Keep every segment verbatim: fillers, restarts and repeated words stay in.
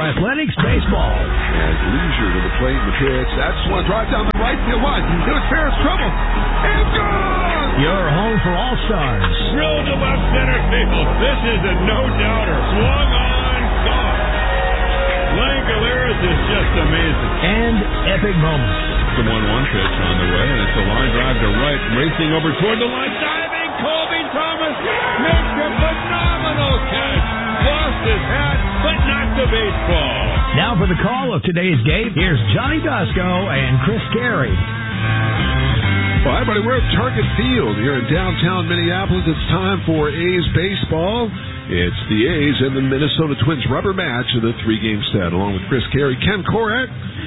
Athletics Baseball. And Leisure to the plate in the pitch. That's one drive down the right field line. It was Ferris trouble. And gone! Your home for All-Stars. Drilled to left center field. This is a no-doubter. Swung on, gone. Langoliers is just amazing. And epic moments. The one one pitch on the way, and it's a line drive to right, racing over toward the line, diving, Colby Thomas makes a phenomenal catch. Lost his hat, but not the baseball. Now for the call of today's game, here's Johnny Dusko and Chris Carey. Well, hi, everybody. We're at Target Field here in downtown Minneapolis. It's time for A's baseball. It's the A's and the Minnesota Twins rubber match of the three-game set. Along with Chris Carey, Ken Korak,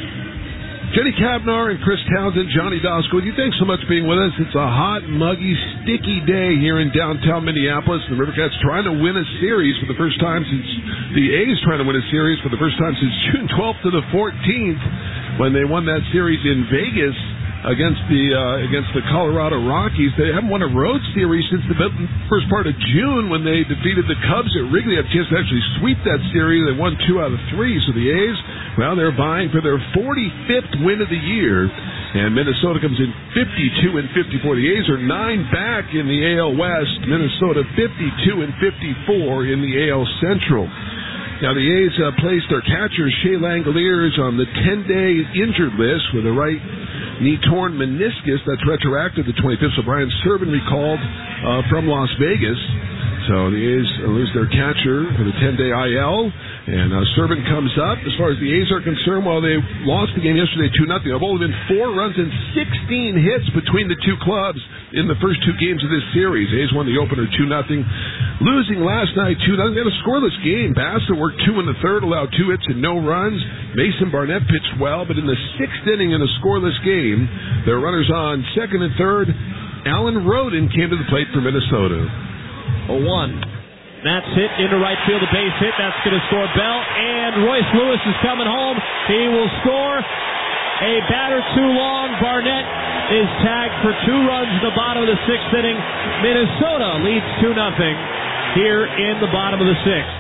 Jenny Kavnar, and Chris Townsend, Johnny Dusko. You thanks so much for being with us. It's a hot, muggy, sticky day here in downtown Minneapolis. The Rivercats trying to win a series for the first time since the A's trying to win a series for the first time since June twelfth to the fourteenth when they won that series in Vegas against the uh, against the Colorado Rockies. They haven't won a road series since the first part of June when they defeated the Cubs at Wrigley. Had a chance to actually sweep that series. They won two out of three. So the A's, well, they're vying for their forty-fifth win of the year. And Minnesota comes in fifty-two and fifty-four. The A's are nine back in the A L West. Minnesota fifty-two and fifty-four in the A L Central. Now, the A's uh, placed their catcher, Shea Langoliers, on the ten-day injured list with a right knee torn meniscus. That's retroactive to the twenty-fifth. So Brian Serven recalled uh, from Las Vegas. So the A's lose their catcher for the ten-day I L. And uh, Serven comes up. As far as the A's are concerned, while they lost the game yesterday two nothing, there have only been four runs and sixteen hits between the two clubs in the first two games of this series. A's won the opener two nothing. Losing last night two nothing. They had a scoreless game. Bassett worked two in the third, allowed two hits and no runs. Mason Barnett pitched well, but in the sixth inning in a scoreless game, their runners on second and third. Alan Roden came to the plate for Minnesota. oh one. That's hit into right field, a base hit. That's going to score Bell. And Royce Lewis is coming home. He will score. A batter too long. Barnett is tagged for two runs in the bottom of the sixth inning. Minnesota leads two nothing here in the bottom of the sixth.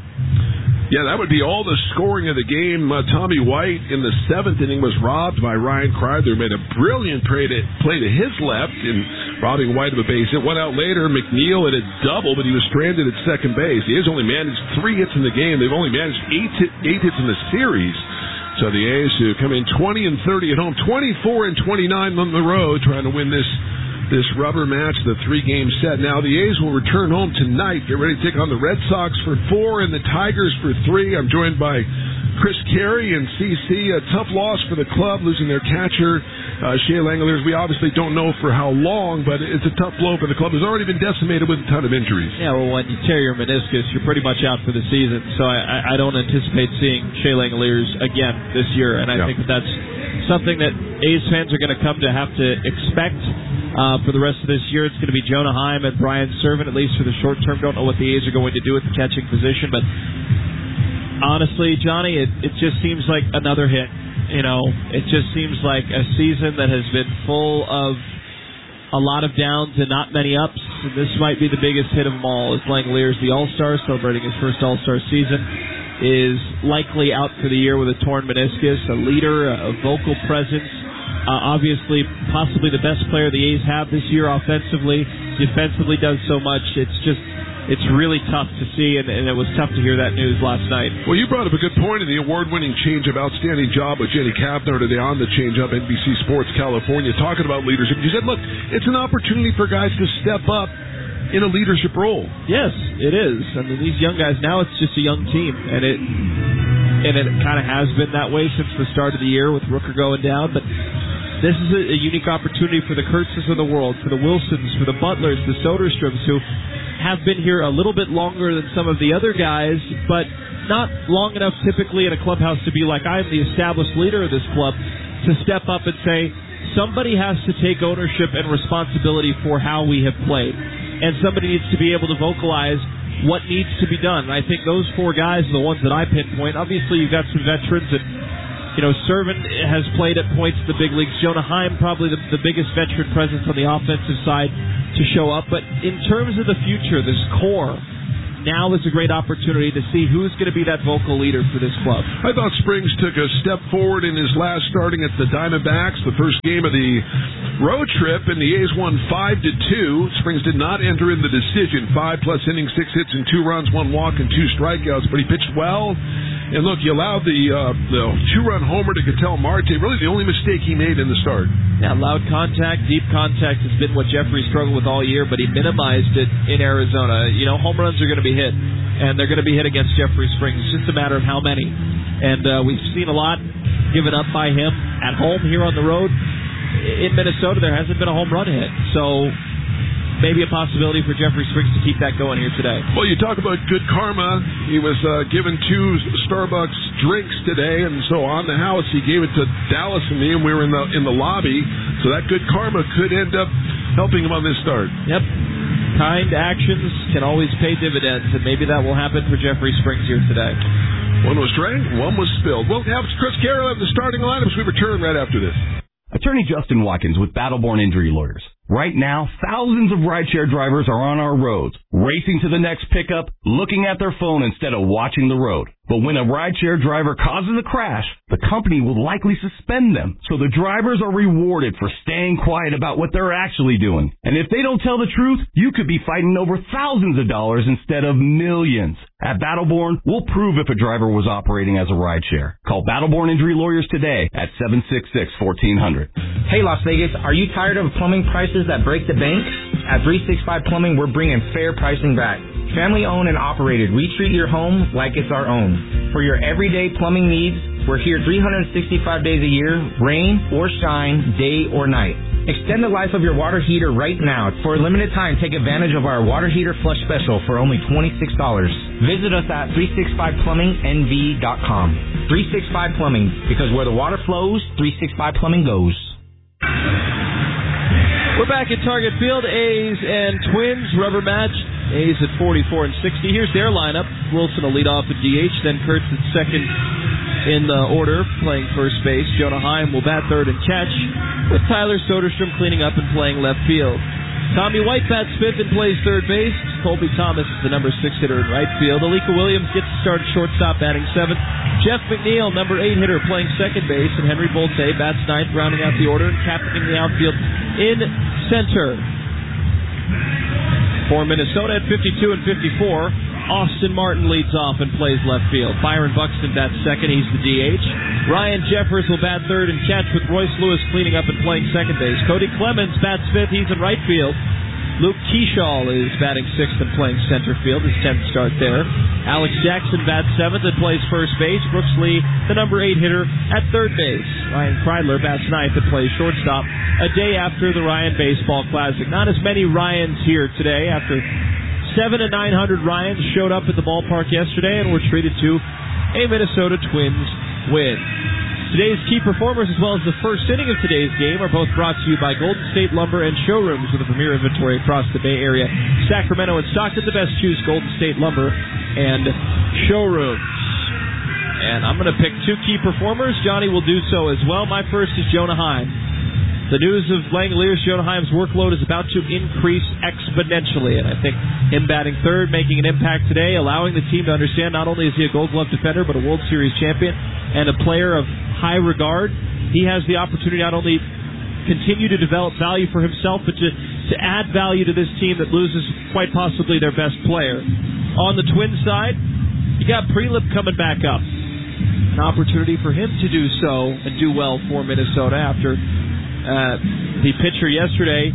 Yeah, that would be all the scoring of the game. Uh, Tommy White in the seventh inning was robbed by Ryan Kreidler, made a brilliant play to, play to his left in robbing White of a base hit. One out later, McNeil hit a double, but he was stranded at second base. He has only managed three hits in the game. They've only managed eight, eight hits in the series. So the A's, who come in twenty and thirty at home, twenty-four and twenty-nine on the road, trying to win this this rubber match, the three-game set. Now, the A's will return home tonight. Get ready to take on the Red Sox for four and the Tigers for three. I'm joined by Chris Carey and C C. A tough loss for the club, losing their catcher, uh, Shea Langoliers. We obviously don't know for how long, but it's a tough blow for the club. It's already been decimated with a ton of injuries. Yeah, well, when you tear your meniscus, you're pretty much out for the season. So I, I don't anticipate seeing Shea Langoliers again this year, and I yeah. think that that's something that A's fans are going to come to have to expect. Uh, for the rest of this year, it's going to be Jonah Heim and Brian Serven, at least for the short term. Don't know what the A's are going to do at the catching position, but honestly, Johnny, it, it just seems like another hit. You know, it just seems like a season that has been full of a lot of downs and not many ups. And this might be the biggest hit of them all. As Langoliers, the All-Star, celebrating his first All-Star season, is likely out for the year with a torn meniscus, a leader, a vocal presence. Uh, obviously, possibly the best player the A's have this year offensively. Defensively does so much. It's just, it's really tough to see, and, and it was tough to hear that news last night. Well, you brought up a good point in the award-winning Change Up Outstanding Job with Jenny Kavnar today on the Change Up N B C Sports California, talking about leadership. You said, look, it's an opportunity for guys to step up in a leadership role. Yes, it is. I mean, these young guys, now it's just a young team, and it and it kind of has been that way since the start of the year with Rooker going down, but this is a, a unique opportunity for the Kurtzes of the world, for the Wilsons, for the Butlers, the Soderstroms, who have been here a little bit longer than some of the other guys, but not long enough typically in a clubhouse to be like, I'm the established leader of this club, to step up and say, somebody has to take ownership and responsibility for how we have played. And somebody needs to be able to vocalize what needs to be done. And I think those four guys are the ones that I pinpoint. Obviously, you've got some veterans, and you know, Serven has played at points in the big leagues. Jonah Heim, probably the, the biggest veteran presence on the offensive side to show up. But in terms of the future, this core, now is a great opportunity to see who's going to be that vocal leader for this club. I thought Springs took a step forward in his last starting at the Diamondbacks, the first game of the road trip, and the A's won five to two. Springs did not enter in the decision. Five plus innings, six hits, and two runs, one walk, and two strikeouts, but he pitched well. And look, he allowed the uh, the two-run homer to Ketel Marte, really the only mistake he made in the start. Yeah, loud contact, deep contact has been what Jeffrey struggled with all year, but he minimized it in Arizona. You know, home runs are going to be hit, and they're going to be hit against Jeffrey Springs. It's just a matter of how many. And uh, we've seen a lot given up by him at home here on the road. In Minnesota, there hasn't been a home run hit. So maybe a possibility for Jeffrey Springs to keep that going here today. Well, you talk about good karma. He was uh, given two Starbucks drinks today, and so on the house he gave it to Dallas and me, and we were in the in the lobby. So that good karma could end up helping him on this start. Yep. Kind actions can always pay dividends, and maybe that will happen for Jeffrey Springs here today. One was drank, one was spilled. We'll have Chris Carroll have the starting lineups. We return right after this. Attorney Justin Watkins with Battleborn Injury Lawyers. Right now, thousands of rideshare drivers are on our roads, racing to the next pickup, looking at their phone instead of watching the road. But when a rideshare driver causes a crash, the company will likely suspend them. So the drivers are rewarded for staying quiet about what they're actually doing. And if they don't tell the truth, you could be fighting over thousands of dollars instead of millions. At Battleborn, we'll prove if a driver was operating as a rideshare. Call Battleborn Injury Lawyers today at seven six six, one four zero zero. Hey Las Vegas, are you tired of plumbing prices that break the bank? At three sixty-five Plumbing, we're bringing fair pricing back. Family owned and operated, we treat your home like it's our own. For your everyday plumbing needs, we're here three hundred sixty-five days a year, rain or shine, day or night. Extend the life of your water heater right now. For a limited time, take advantage of our water heater flush special for only twenty-six dollars. Visit us at three sixty-five plumbing n v dot com. three sixty-five Plumbing, because where the water flows, three sixty-five Plumbing goes. We're back at Target Field. A's and Twins rubber match. A's at forty-four and sixty. Here's their lineup. Wilson will lead off at D H, then Kurtz at second in the order, playing first base. Jonah Heim will bat third and catch, with Tyler Soderstrom cleaning up and playing left field. Tommy White bats fifth and plays third base. Colby Thomas is the number six hitter in right field. Alika Williams gets to start at shortstop, batting seventh. Jeff McNeil, number eight hitter, playing second base. And Henry Bolte bats ninth, rounding out the order and captaining the outfield in center. For Minnesota at fifty-two and fifty-four, Austin Martin leads off and plays left field. Byron Buxton bats second, he's the D H. Ryan Jeffers will bat third and catch, with Royce Lewis cleaning up and playing second base. Cody Clemens bats fifth, he's in right field. Luke Keyshaw is batting sixth and playing center field, his tenth start there. Alex Jackson bats seventh and plays first base. Brooks Lee, the number eight hitter, at third base. Ryan Kreidler bats ninth and plays shortstop, a day after the Ryan Baseball Classic. Not as many Ryans here today. After seven and nine hundred Ryans showed up at the ballpark yesterday and were treated to a Minnesota Twins win. Today's key performers, as well as the first inning of today's game, are both brought to you by Golden State Lumber and Showrooms, with a premier inventory across the Bay Area, Sacramento, and Stockton. The best choose Golden State Lumber and Showrooms. And I'm going to pick two key performers. Johnny will do so as well. My first is Jonah Heim. The news of Langoliers, Jonah Heim's workload is about to increase exponentially, and I think him batting third, making an impact today, allowing the team to understand not only is he a Gold Glove defender, but a World Series champion and a player of high regard. He has the opportunity not only continue to develop value for himself, but to, to add value to this team that loses quite possibly their best player. On the Twins side, you got Prelip coming back up. An opportunity for him to do so and do well for Minnesota after Uh, the pitcher yesterday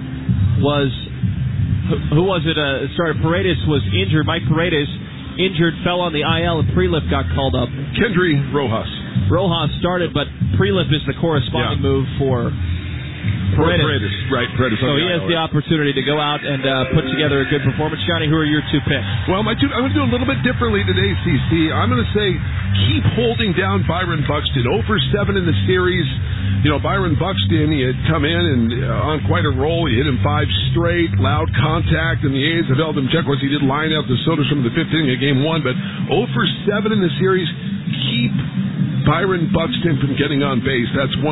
was, who, who was it? Uh, sorry, Paredes was injured. Mike Paredes injured, fell on the I L, and Prelip got called up. Kendry Rojas. Rojas started, but Prelip is the corresponding yeah. move for Paredes. Paredes. Right, Paredes. So he has the opportunity to go out and uh, put together a good performance. Johnny, who are your two picks? Well, my two, I'm going to do a little bit differently today, C C. I'm going to say keep holding down Byron Buxton. oh for seven in the series. You know, Byron Buxton, he had come in and uh, on quite a roll. He hit him five straight, loud contact, and the A's have held him check. Of course, he did line out the Soderstrom in the fifth inning of game one, but oh for seven in the series. Keep Byron Buxton from getting on base. That's one of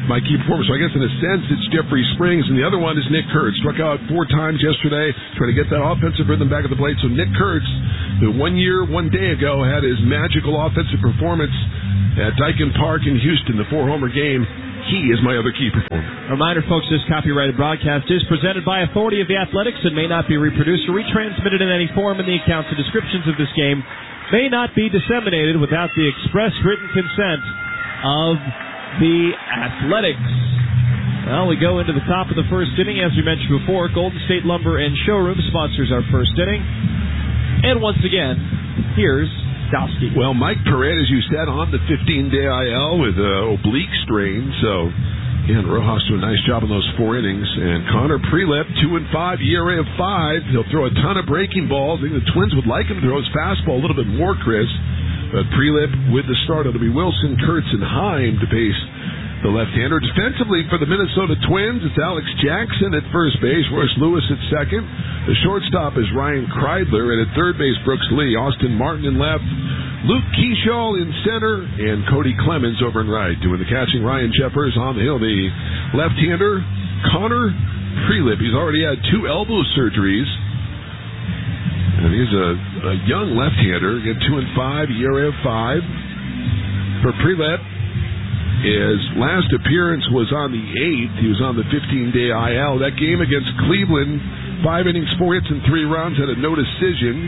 my key performer. So I guess in a sense it's Jeffrey Springs, and the other one is Nick Kurtz. Struck out four times yesterday, trying to get that offensive rhythm back at the plate. So Nick Kurtz, who one year, one day ago, had his magical offensive performance at Daikin Park in Houston, the four-homer game, he is my other key performer. Reminder, folks, this copyrighted broadcast is presented by authority of the Athletics and may not be reproduced or retransmitted in any form, and the accounts and descriptions of this game may not be disseminated without the express written consent of the Athletics. Well, we go into the top of the first inning. As we mentioned before, Golden State Lumber and Showroom sponsors our first inning. And once again, here's Dowski. Well, Mike Perret, as you said, on the fifteen-day I L with an oblique strain. So, again, Rojas doing a nice job in those four innings. And Connor Prelip, two and five, E R A of five. He'll throw a ton of breaking balls. I think the Twins would like him to throw his fastball a little bit more, Chris. But Prelip with the start. It'll be Wilson, Kurtz, and Heim to face the left-hander. Defensively for the Minnesota Twins, it's Alex Jackson at first base, Royce Lewis at second. The shortstop is Ryan Kreidler, and at third base, Brooks Lee. Austin Martin in left, Luke Keeschall in center, and Cody Clemens over in right. Doing the catching, Ryan Jeffers on the hill. The left-hander, Connor Prelip. He's already had two elbow surgeries. And he's a, a young left-hander. Again, two and five, E R A of five. For Prelip, his last appearance was on the eighth. He was on the fifteen-day I L. That game against Cleveland, five innings, four hits, and three runs, had a no decision.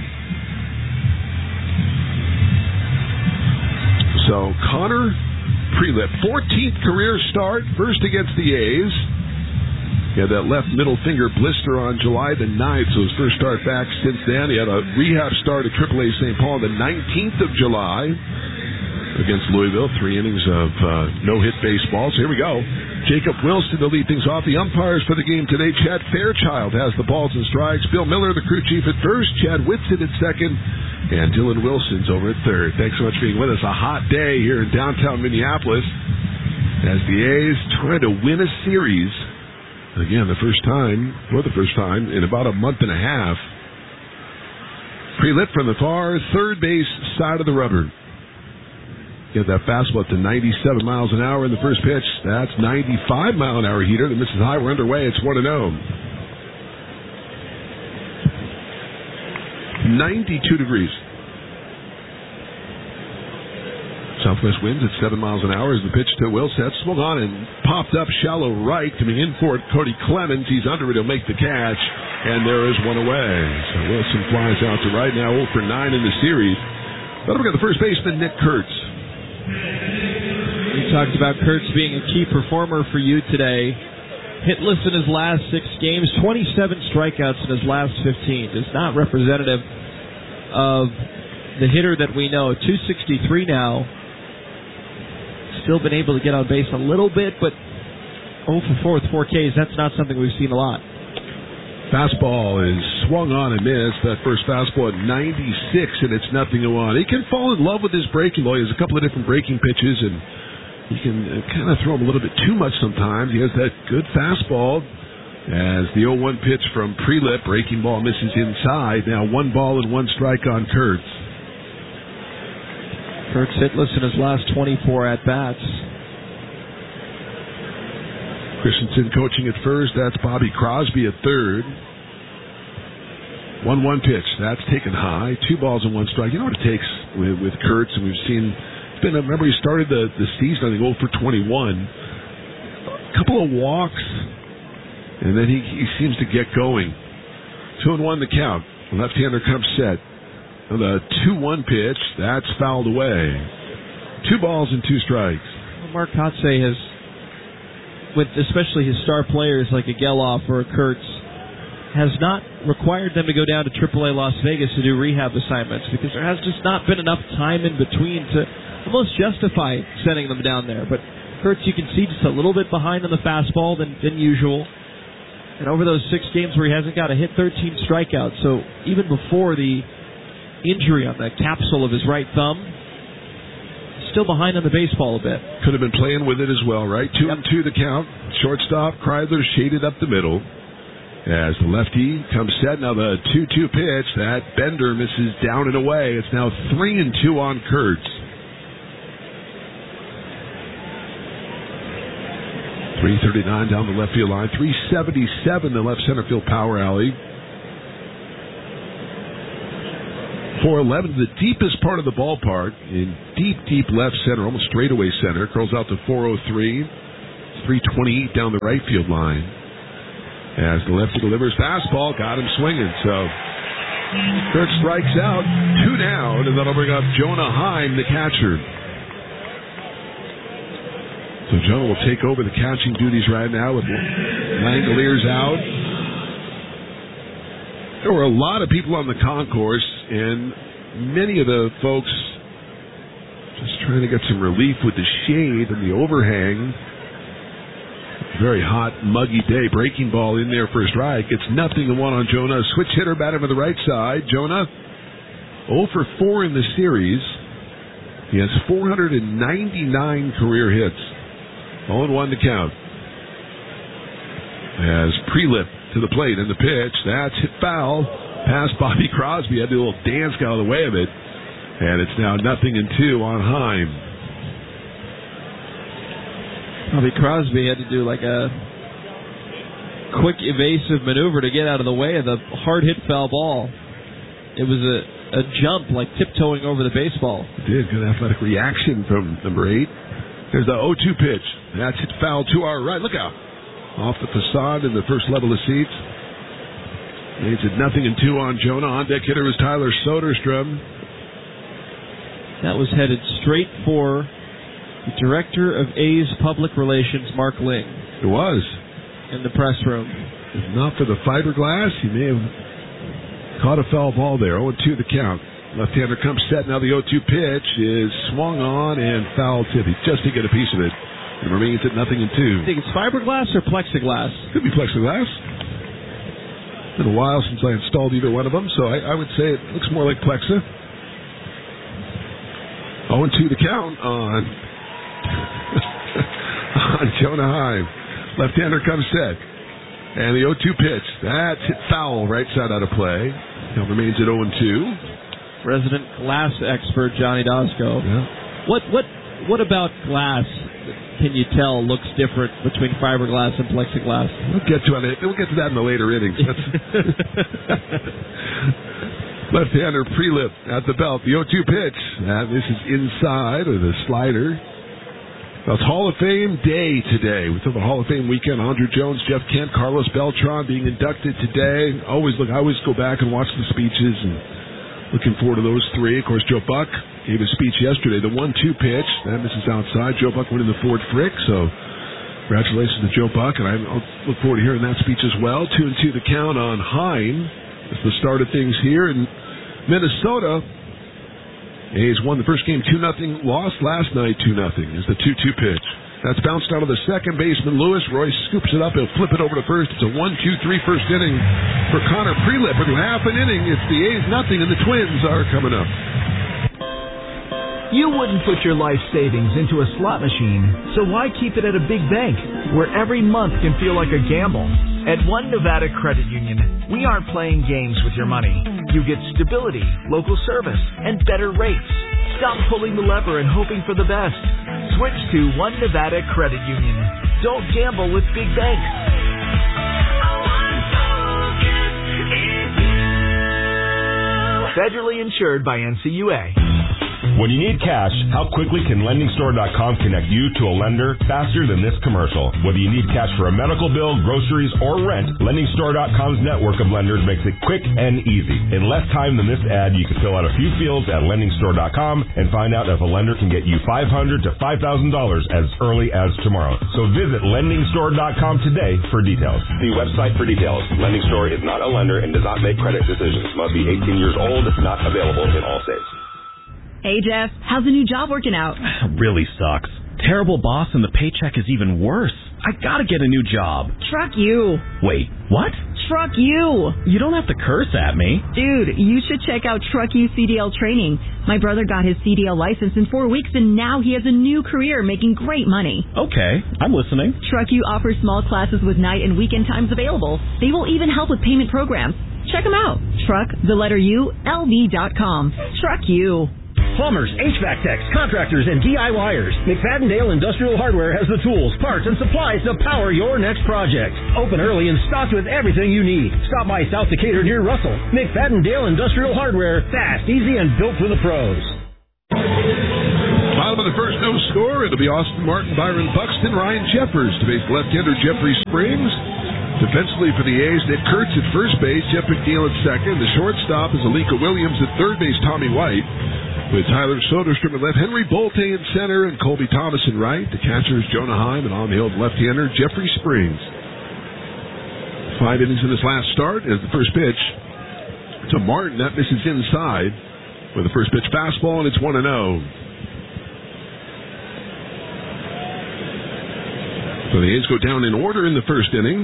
So Connor Prelip, fourteenth career start, first against the A's. He had that left middle finger blister on July the ninth, so his first start back since then. He had a rehab start at triple A Saint Paul on the nineteenth of July against Louisville. Three innings of uh, no-hit baseball. So here we go. Jacob Wilson to lead things off. The umpires for the game today, Chad Fairchild has the balls and strikes. Bill Miller, the crew chief, at first. Chad Whitson at second. And Dylan Wilson's over at third. Thanks so much for being with us. A hot day here in downtown Minneapolis as the A's trying to win a series. Again, the first time, for the first time, in about a month and a half. Prelip from the far third base side of the rubber. Get that fastball up to ninety-seven miles an hour in the first pitch. That's ninety-five mile an hour heater that misses high. We're underway. It's one and oh. ninety-two degrees. Southwest winds at seven miles an hour as the pitch to Wilson. That swung on and popped up shallow right. Coming in for it, Cody Clemens. He's under it. He'll make the catch. And there is one away. So Wilson flies out to right now, oh for nine in the series. But we got the first baseman, Nick Kurtz. We talked about Kurtz being a key performer for you today. Hitless in his last six games, twenty-seven strikeouts in his last fifteen. Is not representative of the hitter that we know. two sixty-three now. Still been able to get on base a little bit, but oh for four with four Ks, that's not something we've seen a lot. Fastball is swung on and missed. That first fastball at ninety-six, and it's nothing to one. He can fall in love with his breaking ball. He has a couple of different breaking pitches, and he can kind of throw him a little bit too much sometimes. He has that good fastball as the oh one pitch from Prelip. Breaking ball misses inside. Now one ball and one strike on Kurtz. Kurtz hitless in his last twenty-four at-bats. Christensen coaching at first. That's Bobby Crosby at third. one one pitch. That's taken high. Two balls and one strike. You know what it takes with, with Kurtz, and we've seen... It's been, remember, he started the, the season, I think, oh for twenty-one. A couple of walks, and then he, he seems to get going. Two and one the count. The left-hander comes set. The two one pitch, that's fouled away. Two balls and two strikes. Well, Mark Kotze has, with especially his star players like a Geloff or a Kurtz, has not required them to go down to triple A Las Vegas to do rehab assignments because there has just not been enough time in between to almost justify sending them down there. But Kurtz, you can see, just a little bit behind on the fastball than, than usual. And over those six games where he hasn't got a hit, thirteen strikeouts. So even before the injury on the capsule of his right thumb, still behind on the baseball a bit. Could have been playing with it as well, right? Two yep. and two the count. Shortstop, Kreidler shaded up the middle. As the lefty comes set, now the two two pitch. That bender misses down and away. It's now three and two on Kurtz. three thirty-nine down the left field line. three seventy-seven the left center field power alley. four eleven, the deepest part of the ballpark, in deep, deep left center, almost straightaway center. Curls out to four oh three. three twenty-eight down the right field line. As the lefty delivers fastball, got him swinging. So Kirk strikes out, two down, and that'll bring up Jonah Heim, the catcher. So Jonah will take over the catching duties right now with Langoliers out. There were a lot of people on the concourse, and many of the folks just trying to get some relief with the shade and the overhang. Very hot, muggy day. Breaking ball in there for a strike. It's nothing and one on Jonah. Switch hitter batting to the right side. Jonah oh for four in the series. He has four hundred ninety-nine career hits. oh and one to count. As Prelip to the plate and the pitch. That's hit foul. Past Bobby Crosby. Had to do a little dance, got out of the way of it. And it's now nothing and two on Heim. Bobby Crosby had to do like a quick evasive maneuver to get out of the way of the hard hit foul ball. It was a, a jump, like tiptoeing over the baseball. It did. Good athletic reaction from number eight. There's the oh two pitch. That's hit foul to our right. Look out. Off the facade in the first level of seats. Makes it nothing and two on Jonah. On deck hitter was Tyler Soderstrom. That was headed straight for the director of A's Public Relations, Mark Ling. It was. In the press room. If not for the fiberglass, he may have caught a foul ball there. oh and two the count. Left-hander comes set. Now the oh two pitch is swung on and foul tip. He just did get a piece of it. It remains at nothing and two. I think it's fiberglass or plexiglass? Could be plexiglass. It's been a while since I installed either one of them, so I, I would say it looks more like plexa. oh and two the count on, on Jonah Heim. Left-hander comes set. And the oh two pitch. That's hit foul right side out of play. It remains at oh and two. Resident glass expert Johnny Dosco. Yeah. What what what about glass can you tell looks different between fiberglass and plexiglass? We'll get to it. We'll get to that in the later innings. Left-hander Prelip at the belt. The oh two pitch. And this is inside with a slider. It's Hall of Fame day today. We took the Hall of Fame weekend. Andrew Jones, Jeff Kent, Carlos Beltran being inducted today. Always look. I always go back and watch the speeches and looking forward to those three. Of course, Joe Buck gave a speech yesterday. The one two pitch. That misses outside. Joe Buck went in the Ford Frick. So congratulations to Joe Buck. And I look forward to hearing that speech as well. Two and two the count on Heim. It's the start of things here in Minnesota. A's won the first game two nothing, lost last night two nothing is the two two pitch. That's bounced out of the second baseman, Lewis. Royce scoops it up. He'll flip it over to first. It's a one two three first inning for Connor Prelip. We're to half an inning. It's the A's nothing, and the Twins are coming up. You wouldn't put your life savings into a slot machine, so why keep it at a big bank where every month can feel like a gamble? At One Nevada Credit Union, we aren't playing games with your money. You get stability, local service, and better rates. Stop pulling the lever and hoping for the best. Switch to One Nevada Credit Union. Don't gamble with big banks. Federally insured by N C U A. When you need cash, how quickly can Lending Store dot com connect you to a lender faster than this commercial? Whether you need cash for a medical bill, groceries, or rent, Lending Store dot com's network of lenders makes it quick and easy. In less time than this ad, you can fill out a few fields at Lending Store dot com and find out if a lender can get you five hundred dollars to five thousand dollars as early as tomorrow. So visit Lending Store dot com today for details. See website for details. Lending Store is not a lender and does not make credit decisions. Must be eighteen years old. Not available in all states. Hey, Jeff, how's the new job working out? Really sucks. Terrible boss and the paycheck is even worse. I gotta get a new job. Truck you. Wait, what? Truck you. You don't have to curse at me. Dude, you should check out Truck You C D L training. My brother got his C D L license in four weeks and now he has a new career making great money. Okay, I'm listening. Truck You offers small classes with night and weekend times available. They will even help with payment programs. Check them out. Truck, the letter U, L V dot com. Truck You. plumbers, H V A C techs, contractors, and DIYers. McFadden-Dale Industrial Hardware has the tools, parts, and supplies to power your next project. Open early and stocked with everything you need. Stop by South Decatur near Russell. McFadden-Dale Industrial Hardware. Fast, easy, and built for the pros. Bottom of the first, no score. It'll be Austin Martin, Byron Buxton, Ryan Jeffers to face left-hander Jeffrey Springs. Defensively for the A's, Nick Kurtz at first base, Jeff McNeil at second. The shortstop is Alika Williams at third base, Tommy White. With Tyler Soderstrom at left, Henry Bolte in center, and Colby Thomas in right. The catchers, Jonah Heim, and on-the-hill left-hander Jeffrey Springs. Five innings in this last start as the first pitch to Martin. That misses inside with the first pitch fastball, and it's one and oh. So the A's go down in order in the first inning.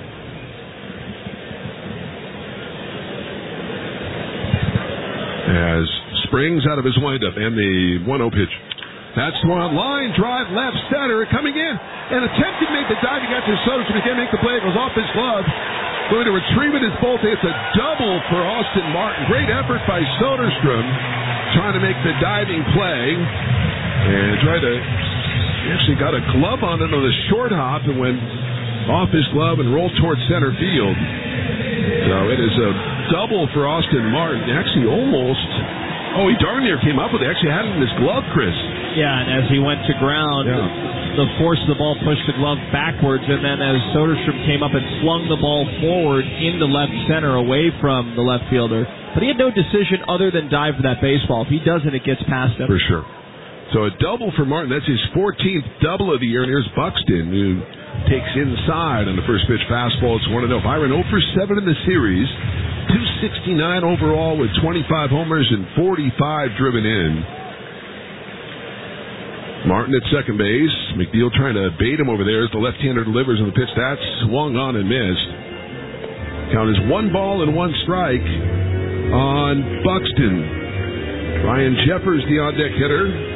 As Springs out of his windup and the one oh pitch. That's one line drive left center coming in and attempting to make the dive. He got to Soderstrom. He can't make the play. It goes off his glove. Going to retrieve it is Bolte. It's a double for Austin Martin. Great effort by Soderstrom trying to make the diving play and try to. He actually got a glove on it on the short hop and went off his glove and rolled towards center field. So it is a double for Austin Martin. Actually almost, oh, he darn near came up with it. Actually had it in his glove, Chris. Yeah, and as he went to ground, yeah. the force of the ball pushed the glove backwards, and then as Soderstrom came up and flung the ball forward into left center away from the left fielder. But he had no decision other than dive for that baseball. If he doesn't, it gets past him. For sure. So a double for Martin. That's his fourteenth double of the year. And here's Buxton, who takes inside on the first pitch fastball. It's one and oh. Byron oh for seven in the series. two sixty-nine overall with twenty-five homers and forty-five driven in. Martin at second base. McNeil trying to bait him over there as the left-hander delivers on the pitch. That's swung on and missed. Count is one ball and one strike on Buxton. Ryan Jeffers, the on-deck hitter.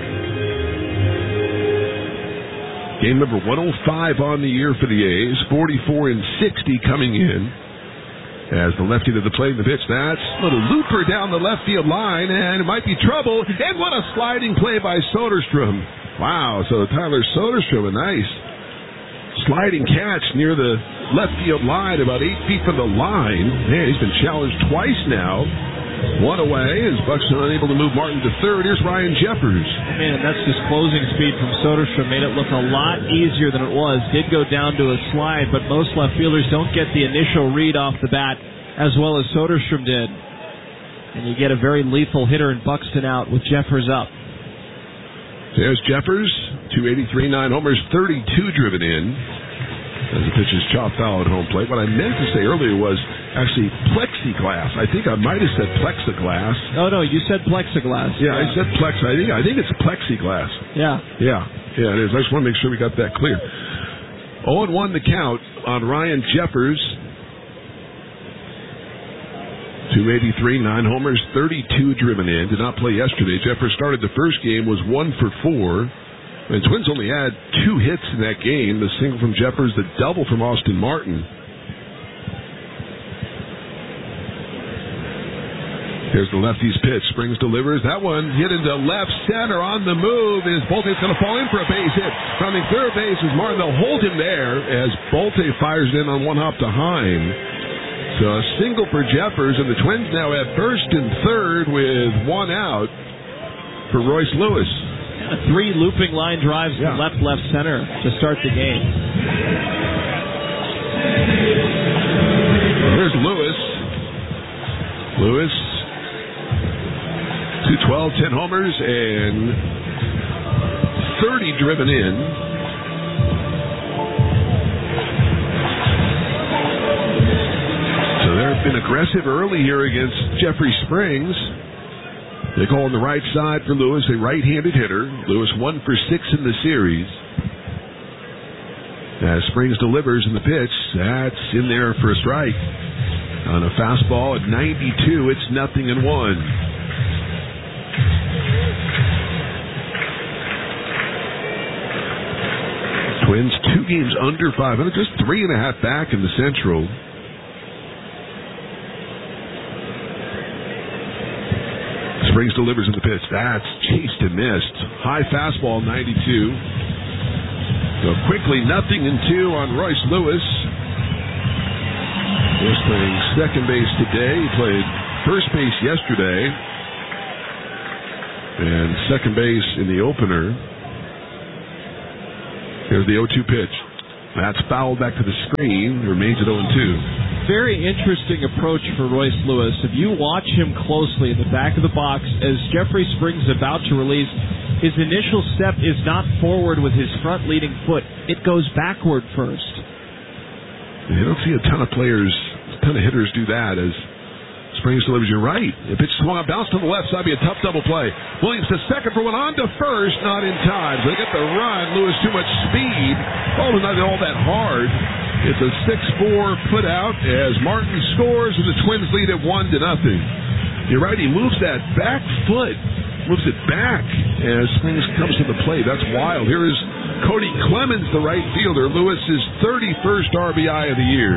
Game number one oh five on the year for the A's. forty-four and sixty coming in. As the lefty to the plate, the pitch, that's a little looper down the left field line, and it might be trouble. And what a sliding play by Soderstrom. Wow, so Tyler Soderstrom, a nice sliding catch near the left field line, about eight feet from the line. Man, he's been challenged twice now. One away as Buxton unable to move Martin to third. Here's Ryan Jeffers. Man, that's just closing speed from Soderstrom. Made it look a lot easier than it was. Did go down to a slide, but most left fielders don't get the initial read off the bat as well as Soderstrom did. And you get a very lethal hitter in Buxton out with Jeffers up. There's Jeffers, two eighty-three, nine homers, thirty-two driven in. As the pitch is chopped foul at home plate. What I meant to say earlier was actually plexiglass. I think I might have said plexiglass. Oh, no, you said plexiglass. Yeah, yeah. I said plex. I think I think it's plexiglass. Yeah. Yeah, yeah, it is. I just want to make sure we got that clear. oh and one the count on Ryan Jeffers. two eighty-three, nine homers, thirty-two driven in. Did not play yesterday. Jeffers started the first game, was one for four. The Twins only had two hits in that game, the single from Jeffers, the double from Austin Martin. Here's the lefty's pitch. Springs delivers. That one hit into left center on the move. Is Bolte's going to fall in for a base hit. Rounding third base is Martin. They'll hold him there as Bolte fires in on one hop to Heim. So a single for Jeffers, and the Twins now have first and third with one out for Royce Lewis. Three looping line drives yeah. to left, left center to start the game. Here's Lewis. Lewis, two twelve, ten homers, and thirty driven in. So they've been aggressive early here against Jeffrey Springs. They go on the right side for Lewis, a right-handed hitter. Lewis one for six in the series. As Springs delivers in the pitch, that's in there for a strike. On a fastball at ninety-two, it's nothing and one. Twins two games under five hundred, just three and a half back in the Central. Springs delivers in the pitch. That's chased and missed. High fastball, ninety-two. So quickly, nothing in two on Royce Lewis. He's playing second base today. He played first base yesterday. And second base in the opener. Here's the oh two pitch. That's fouled back to the screen. Remains at oh and two. Very interesting approach for Royce Lewis. If you watch him closely in the back of the box, as Jeffrey Springs is about to release, his initial step is not forward with his front leading foot. It goes backward first. You don't see a ton of players, a ton of hitters do that as Springs delivers. You're right. If it's swung up, bounced to the left side, be a tough double play. Williams to second for one, on to first, not in time. So they get the run. Lewis too much speed. Ball was not all that hard. It's a six four put out as Martin scores and the Twins lead at one to nothing. You're right. He moves that back foot, moves it back as Springs comes to the plate. That's wild. Here is Cody Clemens, the right fielder. Lewis's thirty-first R B I of the year.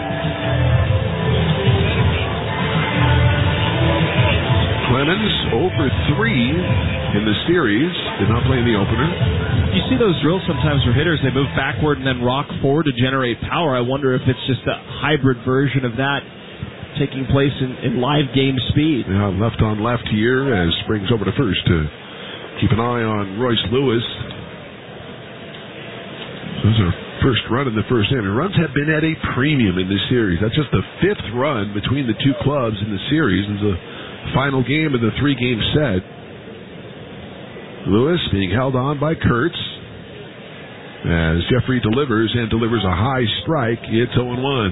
Clemens over three in the series. Did not play in the opener. You see those drills sometimes where hitters, they move backward and then rock forward to generate power. I wonder if it's just a hybrid version of that taking place in, in live game speed. Yeah, left on left here as Springs over to first to keep an eye on Royce Lewis. Those are first run in the first inning. Runs have been at a premium in this series. That's just the fifth run between the two clubs in the series. It's the final game of the three-game set. Lewis being held on by Kurtz as Jeffrey delivers and delivers a high strike. It's oh and one.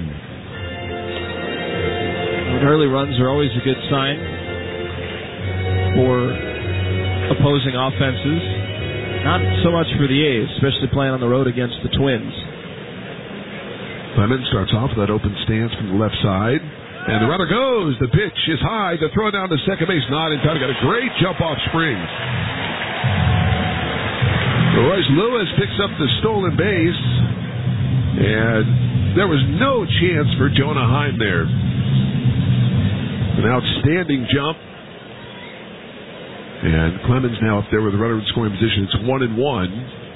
Early runs are always a good sign for opposing offenses. Not so much for the A's, especially playing on the road against the Twins. Clemens starts off with that open stance from the left side. And the runner goes. The pitch is high. The throw down to second base. Not in time. Got a great jump off Springs. Royce Lewis picks up the stolen base. And there was no chance for Jonah Heim there. An outstanding jump. And Clemens now up there with the runner in scoring position. It's one and one.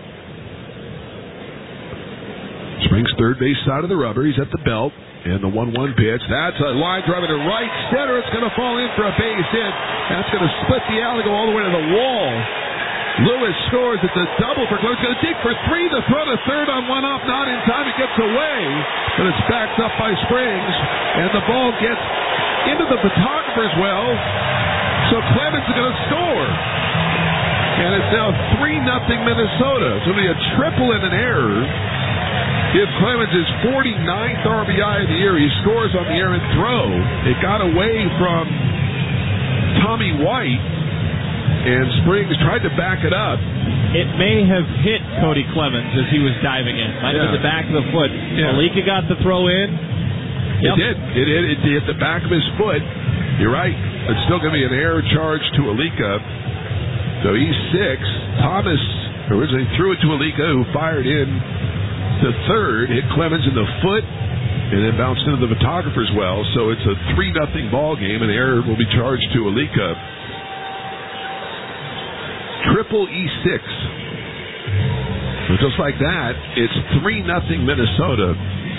Springs third base side of the rubber. He's at the belt. And the one one pitch. That's a line drive to right center. It's going to fall in for a base hit. That's going to split the alley, go all the way to the wall. Lewis scores. It's a double for Clemens. Going to dig for three. The throw to third on one off. Not in time. It gets away. But it's backed up by Springs. And the ball gets into the photographer's well. So Clemens is going to score. And it's now three nothing Minnesota. It's going to be a triple and an error. Give Clemens his forty-ninth R B I of the year. He scores on the errant throw. It got away from Tommy White, and Springs tried to back it up. It may have hit Cody Clemens as he was diving in. Might have yeah. been the back of the foot. Yeah. Alika got the throw in. Yep. It did. It hit, it hit the back of his foot. You're right. It's still going to be an error charge to Alika. So he's six. Thomas originally threw it to Alika, who fired in the third, hit Clemens in the foot, and then bounced into the photographer's well. So it's a three nothing ball game. An error will be charged to Alika. Triple E six. So just like that, it's three nothing Minnesota.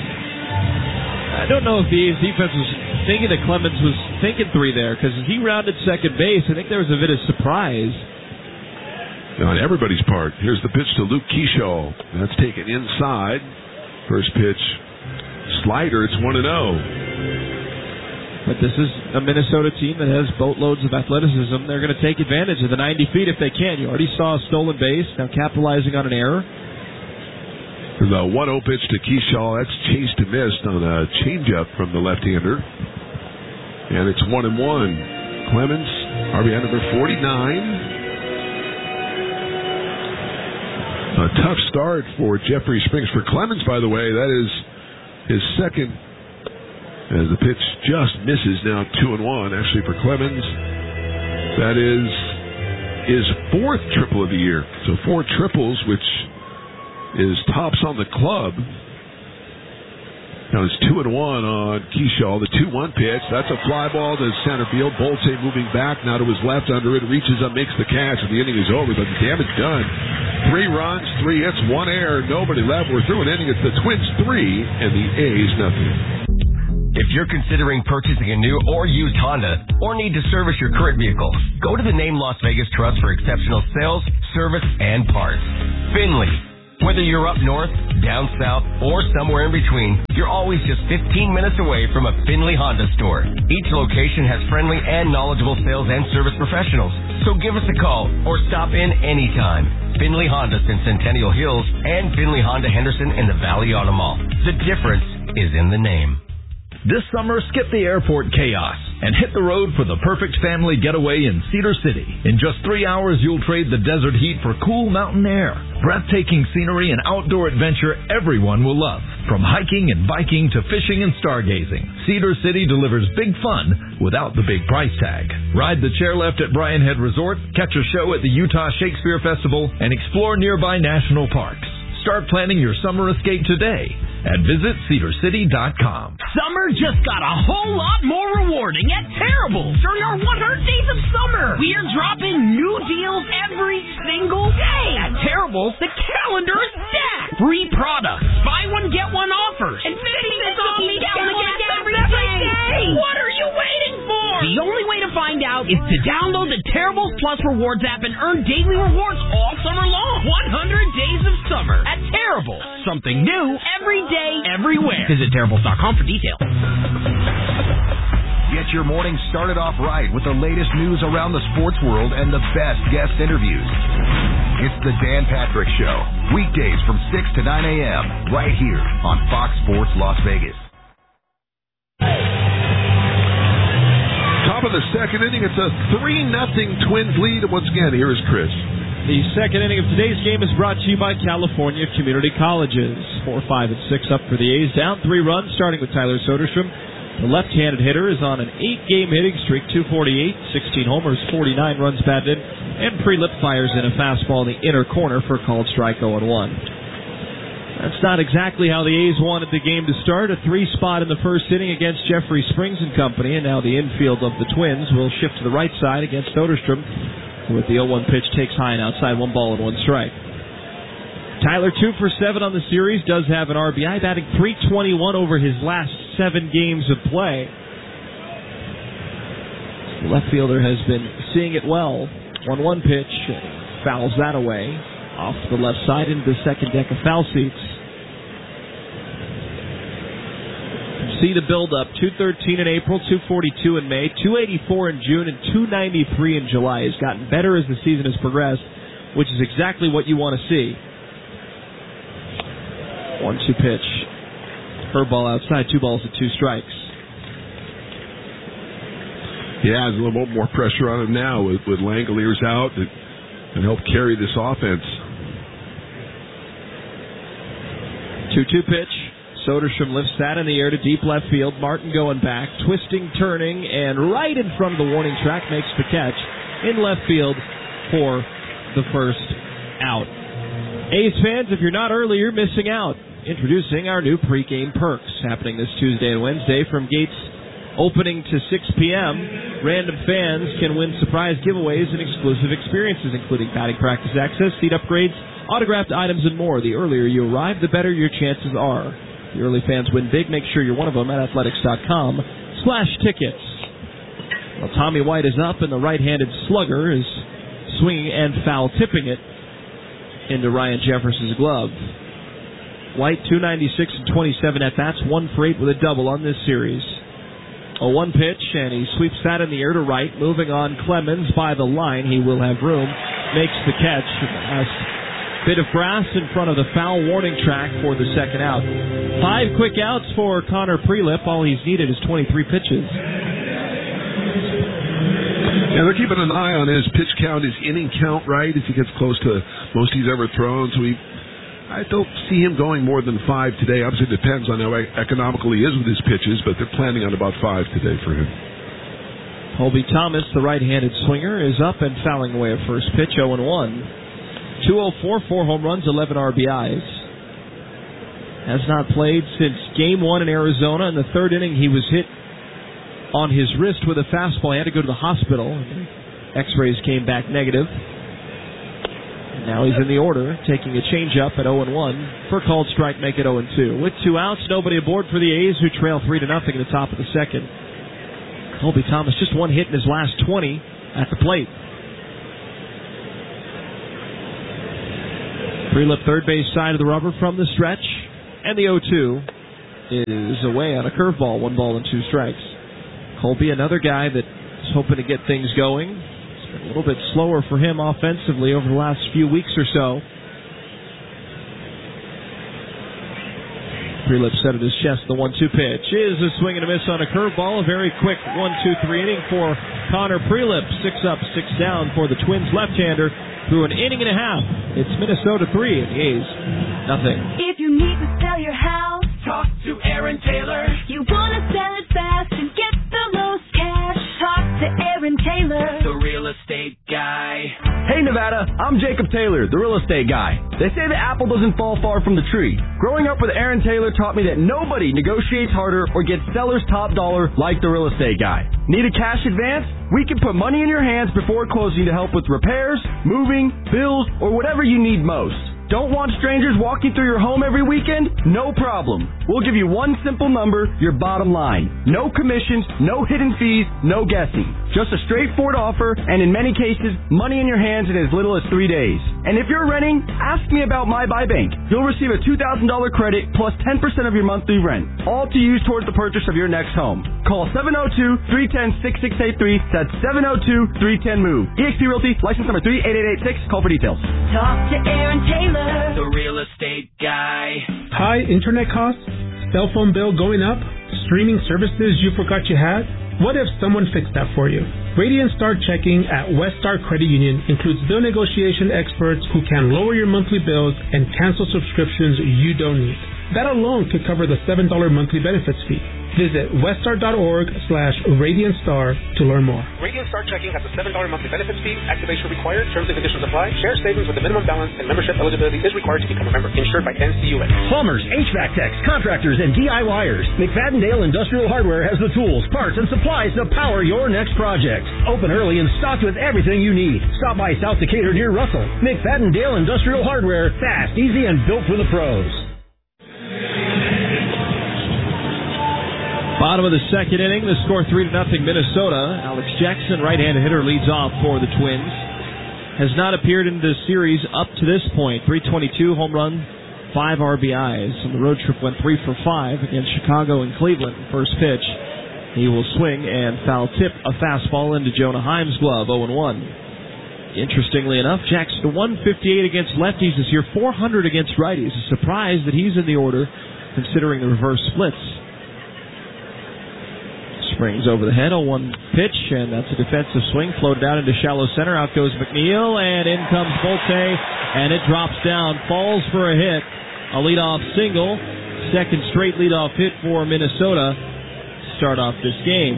I don't know if the A's defense was thinking that Clemens was thinking three there, because as he rounded second base, I think there was a bit of surprise. On everybody's part. Here's the pitch to Luke Kershaw. That's taken inside. First pitch, slider. It's one and oh. But this is a Minnesota team that has boatloads of athleticism. They're going to take advantage of the ninety feet if they can. You already saw a stolen base. Now capitalizing on an error. The one oh pitch to Kershaw. That's chased and missed on a changeup from the left-hander. And it's one and one. Clemens, R B I number forty-nine. A tough start for Jeffrey Springs. For Clemens, by the way, that is his second, as the pitch just misses now two and one. Actually, for Clemens, that is his fourth triple of the year. So four triples, which is tops on the club. Now it's two and one on Keyshaw. The two one pitch. That's a fly ball to center field. Bolte moving back now to his left under it. Reaches up, makes the catch, and the inning is over. But the damage done. Three runs, three hits, one error, nobody left. We're through an inning. It's the Twins three and the A's nothing. If you're considering purchasing a new or used Honda or need to service your current vehicle, go to the name Las Vegas Trust for exceptional sales, service, and parts. Finley. Whether you're up north, down south, or somewhere in between, you're always just fifteen minutes away from a Finley Honda store. Each location has friendly and knowledgeable sales and service professionals. So give us a call or stop in anytime. Finley Honda in Centennial Hills and Finley Honda Henderson in the Valley Auto Mall. The difference is in the name. This summer, skip the airport chaos and hit the road for the perfect family getaway in Cedar City. In just three hours, you'll trade the desert heat for cool mountain air. Breathtaking scenery and outdoor adventure everyone will love. From hiking and biking to fishing and stargazing, Cedar City delivers big fun without the big price tag. Ride the chairlift at Bryan Head Resort, catch a show at the Utah Shakespeare Festival, and explore nearby national parks. Start planning your summer escape today at visit cedar city dot com. Summer just got a whole lot more rewarding at Terribles during our one hundred days of summer. We are dropping new deals every single day. At Terribles, the calendar is stacked. Free products, buy one, get one offers, and fifty cents off each down the gas every day. What are you waiting for? The only way to find out is to download the Terribles Plus Rewards app and earn daily rewards all summer long. one hundred days of summer at Terribles. Something new every day, everywhere. Visit terribles dot com for details. Get your morning started off right with the latest news around the sports world and the best guest interviews. It's the Dan Patrick Show, weekdays from six to nine a.m. right here on Fox Sports Las Vegas. Top of the second inning, it's a three nothing Twins lead, and once again, here is Chris. The second inning of today's game is brought to you by California Community Colleges. Four, five, and six up for the A's. Down three runs, starting with Tyler Soderstrom. The left-handed hitter is on an eight-game hitting streak, two forty-eight, sixteen homers, forty-nine runs batted in, and Prelip fires in a fastball in the inner corner for a called strike oh and one. That's not exactly how the A's wanted the game to start. A three-spot in the first inning against Jeffrey Springs and company, and now the infield of the Twins will shift to the right side against Soderstrom, who with the oh one pitch takes high and outside, one ball and one strike. Tyler, two for seven on the series, does have an R B I, batting three twenty-one over his last seven games of play. The left fielder has been seeing it well. one one pitch, fouls that away. Off the left side into the second deck of foul seats. See the build-up, two thirteen in April, two forty-two in May, two eighty-four in June, and two ninety-three in July. It's gotten better as the season has progressed, which is exactly what you want to see. one two pitch. Curveball outside, two balls and two strikes. Yeah, there's a little more pressure on him now with, with Langoliers out and, and help carry this offense. two two pitch. Soderstrom lifts that in the air to deep left field. Martin going back, twisting, turning, and right in front of the warning track makes the catch in left field for the first out. A's fans, if you're not early, you're missing out. Introducing our new pregame perks, happening this Tuesday and Wednesday from gates opening to six p.m. Random fans can win surprise giveaways and exclusive experiences, including batting practice access, seat upgrades, autographed items, and more. The earlier you arrive, the better your chances are. The early fans win big. Make sure you're one of them at athletics dot com slash tickets. Well, Tommy White is up, and the right-handed slugger is swinging and foul tipping it into Ryan Jefferson's glove. White, two ninety-six and twenty-seven at-bats, one for eight with a double on this series. A one pitch, and he sweeps that in the air to right. Moving on, Clemens by the line. He will have room. Makes the catch. A bit of grass in front of the foul warning track for the second out. Five quick outs for Connor Prelip. All he's needed is twenty-three pitches. Yeah, they're keeping an eye on his pitch count, his inning count, right? If he gets close to most he's ever thrown. So we, I don't see him going more than five today. Obviously, it depends on how economical he is with his pitches, but they're planning on about five today for him. Colby Thomas, the right-handed swinger, is up and fouling away a first pitch, oh and one. two oh four, four home runs, eleven R B Is. has not played since game one in Arizona. In the third inning, he was hit on his wrist with a fastball. He had to go to the hospital. X-rays came back negative. And now he's in the order, taking a changeup at oh and one. For a called strike, make it oh and two. With two outs, nobody aboard for the A's, who trail three to nothing at the top of the second. Colby Thomas just one hit in his last twenty at the plate. Prelip third base side of the rubber from the stretch. And the oh two is away on a curveball, one ball and two strikes. Colby, another guy that's hoping to get things going. It's been a little bit slower for him offensively over the last few weeks or so. Prelip set at his chest. The one two pitch is a swing and a miss on a curveball. A very quick one two three inning for Connor Prelip. Six up, six down for the Twins left-hander through an inning and a half. It's Minnesota three and the A's nothing. If you need to sell your house, talk to Aaron Taylor. You want to sell it fast and get the most cash, talk to Aaron Taylor, the real estate guy. Hey Nevada, I'm Jacob Taylor, the real estate guy. They say the apple doesn't fall far from the tree. Growing up with Aaron Taylor taught me that nobody negotiates harder or gets seller's top dollar like the real estate guy. Need a cash advance? We can put money in your hands before closing to help with repairs, moving, bills, or whatever you need most. Don't want strangers walking through your home every weekend? No problem. We'll give you one simple number, your bottom line. No commissions, no hidden fees, no guessing. Just a straightforward offer, and in many cases, money in your hands in as little as three days. And if you're renting, ask me about My Buy Bank. You'll receive a two thousand dollars credit plus ten percent of your monthly rent, all to use towards the purchase of your next home. Call seven oh two, three one oh, six six eight three. That's seven oh two, three one oh, MOVE. E X P Realty, license number three eight eight eight six. Call for details. Talk to Aaron Taylor, the real estate guy. High internet costs? Cell phone bill going up? Streaming services you forgot you had? What if someone fixed that for you? Radiant Star Checking at West Star Credit Union includes bill negotiation experts who can lower your monthly bills and cancel subscriptions you don't need. That alone could cover the seven dollars monthly benefits fee. Visit weststar.org slash Radiant Star to learn more. Radiant Star Checking has a seven dollars monthly benefits fee. Activation required. Terms and conditions apply. Share savings with a minimum balance and membership eligibility is required to become a member. Insured by N C U A. Plumbers, H V A C techs, contractors, and DIYers. McFadden-Dale Industrial Hardware has the tools, parts, and supplies to power your next project. Open early and stocked with everything you need. Stop by South Decatur near Russell. McFadden-Dale Industrial Hardware. Fast, easy, and built for the pros. Bottom of the second inning, the score three to nothing Minnesota. Alex Jackson, right-handed hitter, leads off for the Twins. Has not appeared in this series up to this point. three twenty-two, home run, five R B Is. And the road trip went three for five against Chicago and Cleveland. First pitch, he will swing and foul tip a fastball into Jonah Heim's glove, oh and one. Interestingly enough, Jackson one fifty-eight against lefties this year, four hundred against righties. A surprise that he's in the order considering the reverse splits. Springs over the head, oh one pitch, and that's a defensive swing, floated out into shallow center. Out goes McNeil, and in comes Volte, and it drops down, falls for a hit. A leadoff single, second straight leadoff hit for Minnesota to start off this game.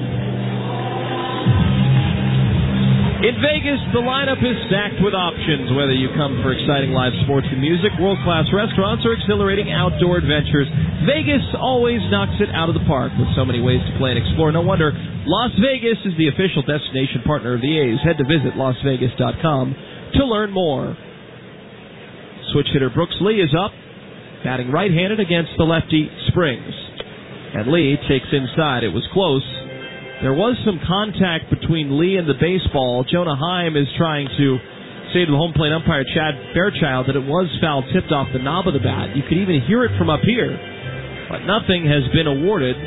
In Vegas, the lineup is stacked with options, whether you come for exciting live sports and music, world-class restaurants, or exhilarating outdoor adventures. Vegas always knocks it out of the park with so many ways to play and explore. No wonder Las Vegas is the official destination partner of the A's. Head to visit las vegas dot com to learn more. Switch hitter Brooks Lee is up, batting right-handed against the lefty Springs. And Lee takes inside. It was close. There was some contact between Lee and the baseball. Jonah Heim is trying to say to the home plate umpire, Chad Fairchild, that it was foul tipped off the knob of the bat. You could even hear it from up here. But nothing has been awarded.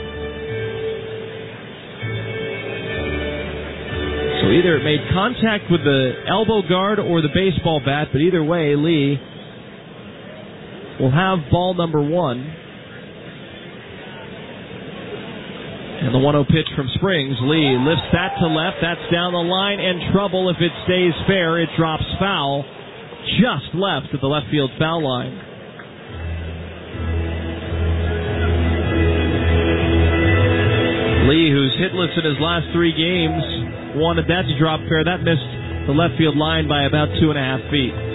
So either it made contact with the elbow guard or the baseball bat, but either way, Lee will have ball number one. And the one oh pitch from Springs. Lee lifts that to left. That's down the line and trouble if it stays fair. It drops foul just left at the left field foul line. Lee, who's hitless in his last three games, wanted that to drop fair. That missed the left field line by about two and a half feet.